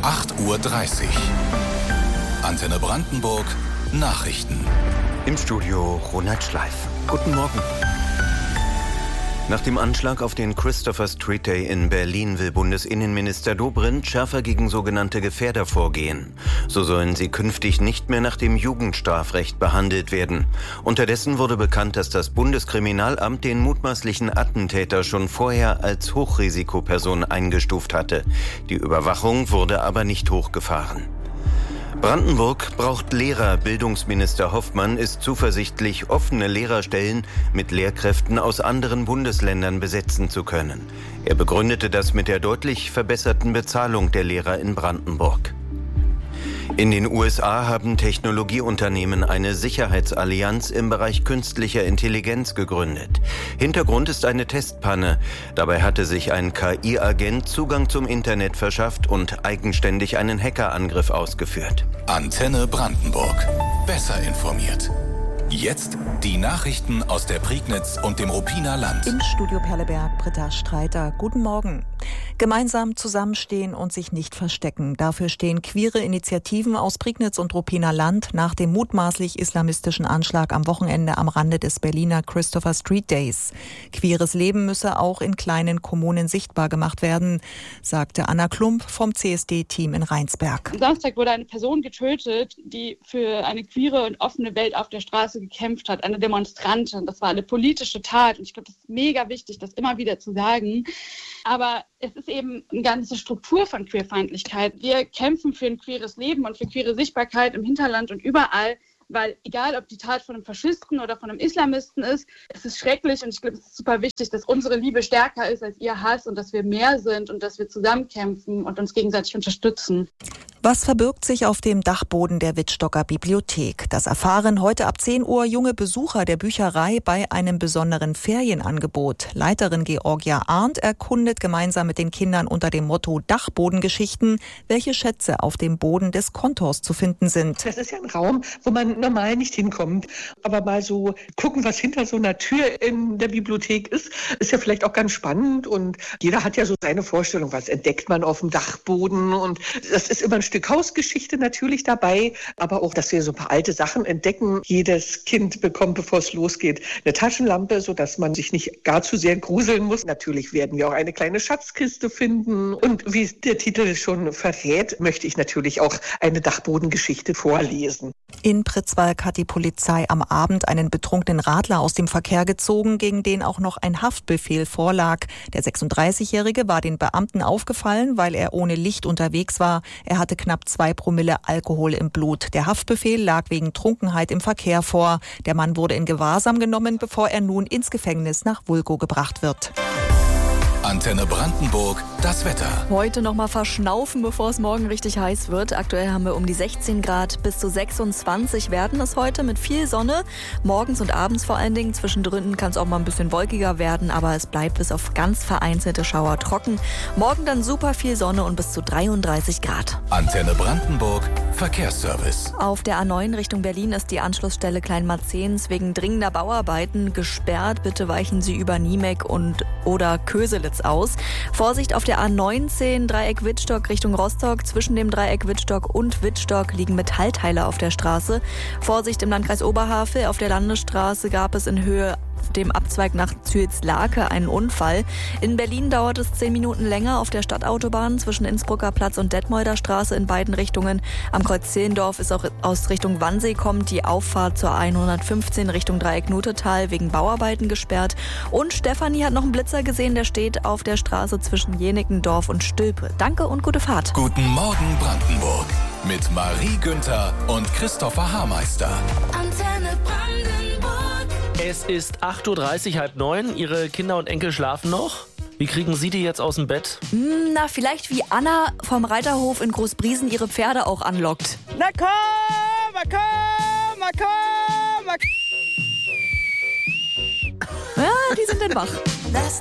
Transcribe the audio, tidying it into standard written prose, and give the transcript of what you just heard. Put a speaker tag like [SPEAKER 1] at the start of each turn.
[SPEAKER 1] 8:30 Uhr. Antenne Brandenburg Nachrichten.
[SPEAKER 2] Im Studio Ronald Schleif. Guten Morgen. Nach dem Anschlag auf den Christopher Street Day in Berlin will Bundesinnenminister Dobrindt schärfer gegen sogenannte Gefährder vorgehen. So sollen sie künftig nicht mehr nach dem Jugendstrafrecht behandelt werden. Unterdessen wurde bekannt, dass das Bundeskriminalamt den mutmaßlichen Attentäter schon vorher als Hochrisikoperson eingestuft hatte. Die Überwachung wurde aber nicht hochgefahren. Brandenburg braucht Lehrer. Bildungsminister Hoffmann ist zuversichtlich, offene Lehrerstellen mit Lehrkräften aus anderen Bundesländern besetzen zu können. Er begründete das mit der deutlich verbesserten Bezahlung der Lehrer in Brandenburg. In den USA haben Technologieunternehmen eine Sicherheitsallianz im Bereich künstlicher Intelligenz gegründet. Hintergrund ist eine Testpanne. Dabei hatte sich ein KI-Agent Zugang zum Internet verschafft und eigenständig einen Hackerangriff ausgeführt.
[SPEAKER 1] Antenne Brandenburg. Besser informiert. Jetzt die Nachrichten aus der Prignitz und dem Ruppiner Land.
[SPEAKER 3] Im Studio Perleberg, Britta Streiter. Guten Morgen. Gemeinsam zusammenstehen und sich nicht verstecken. Dafür stehen queere Initiativen aus Prignitz und Ruppiner Land nach dem mutmaßlich islamistischen Anschlag am Wochenende am Rande des Berliner Christopher Street Days. Queeres Leben müsse auch in kleinen Kommunen sichtbar gemacht werden, sagte Anna Klump vom CSD-Team in Rheinsberg.
[SPEAKER 4] Am Samstag wurde eine Person getötet, die für eine queere und offene Welt auf der Straße gekämpft hat, eine Demonstrantin. Das war eine politische Tat und ich glaube, das ist mega wichtig, das immer wieder zu sagen. Aber es ist eben eine ganze Struktur von Queerfeindlichkeit. Wir kämpfen für ein queeres Leben und für queere Sichtbarkeit im Hinterland und überall, weil egal, ob die Tat von einem Faschisten oder von einem Islamisten ist, es ist schrecklich und ich glaube, es ist super wichtig, dass unsere Liebe stärker ist als ihr Hass und dass wir mehr sind und dass wir zusammenkämpfen und uns gegenseitig unterstützen.
[SPEAKER 3] Was verbirgt sich auf dem Dachboden der Wittstocker Bibliothek? Das erfahren heute ab 10 Uhr junge Besucher der Bücherei bei einem besonderen Ferienangebot. Leiterin Georgia Arndt erkundet gemeinsam mit den Kindern unter dem Motto Dachbodengeschichten, welche Schätze auf dem Boden des Kontors zu finden sind.
[SPEAKER 5] Das ist ja ein Raum, wo man normal nicht hinkommt. Aber mal so gucken, was hinter so einer Tür in der Bibliothek ist ja vielleicht auch ganz spannend. Und jeder hat ja so seine Vorstellung, was entdeckt man auf dem Dachboden. Und das ist immer ein Stück Hausgeschichte natürlich dabei, aber auch, dass wir so ein paar alte Sachen entdecken. Jedes Kind bekommt, bevor es losgeht, eine Taschenlampe, sodass man sich nicht gar zu sehr gruseln muss. Natürlich werden wir auch eine kleine Schatzkiste finden. Und wie der Titel schon verrät, möchte ich natürlich auch eine Dachbodengeschichte vorlesen.
[SPEAKER 3] In Pritzwalk hat die Polizei am Abend einen betrunkenen Radler aus dem Verkehr gezogen, gegen den auch noch ein Haftbefehl vorlag. Der 36-Jährige war den Beamten aufgefallen, weil er ohne Licht unterwegs war. Er hatte knapp 2 Promille Alkohol im Blut. Der Haftbefehl lag wegen Trunkenheit im Verkehr vor. Der Mann wurde in Gewahrsam genommen, bevor er nun ins Gefängnis nach Wulkow gebracht wird.
[SPEAKER 1] Antenne Brandenburg, das Wetter.
[SPEAKER 6] Heute noch mal verschnaufen, bevor es morgen richtig heiß wird. Aktuell haben wir um die 16 Grad, bis zu 26 werden es heute mit viel Sonne. Morgens und abends vor allen Dingen. Zwischendrin kann es auch mal ein bisschen wolkiger werden, aber es bleibt bis auf ganz vereinzelte Schauer trocken. Morgen dann super viel Sonne und bis zu 33 Grad.
[SPEAKER 1] Antenne Brandenburg, Verkehrsservice.
[SPEAKER 6] Auf der A9 Richtung Berlin ist die Anschlussstelle Kleinmarzehns wegen dringender Bauarbeiten gesperrt. Bitte weichen Sie über Niemek oder Köselitz aus. Vorsicht auf der A19 Dreieck Wittstock Richtung Rostock. Zwischen dem Dreieck Wittstock und Wittstock liegen Metallteile auf der Straße. Vorsicht im Landkreis Oberhavel. Auf der Landesstraße gab es in Höhe dem Abzweig nach Zühlslake einen Unfall. In Berlin dauert es 10 Minuten länger auf der Stadtautobahn zwischen Innsbrucker Platz und Detmolder Straße in beiden Richtungen. Am Kreuz Zehlendorf ist auch aus Richtung Wannsee kommt die Auffahrt zur 115 Richtung Dreieck Nutetal wegen Bauarbeiten gesperrt. Und Stefanie hat noch einen Blitzer gesehen, der steht auf der Straße zwischen Jenickendorf und Stülpe. Danke und gute Fahrt.
[SPEAKER 1] Guten Morgen Brandenburg mit Marie Günther und Christopher Haarmeister.
[SPEAKER 7] Antenne Brandenburg.
[SPEAKER 8] Es ist 8:30 Uhr, 8:30. Ihre Kinder und Enkel schlafen noch? Wie kriegen Sie die jetzt aus dem Bett?
[SPEAKER 6] Na, vielleicht wie Anna vom Reiterhof in Großbriesen ihre Pferde auch anlockt.
[SPEAKER 9] Na komm,
[SPEAKER 6] Ja, die sind dann wach.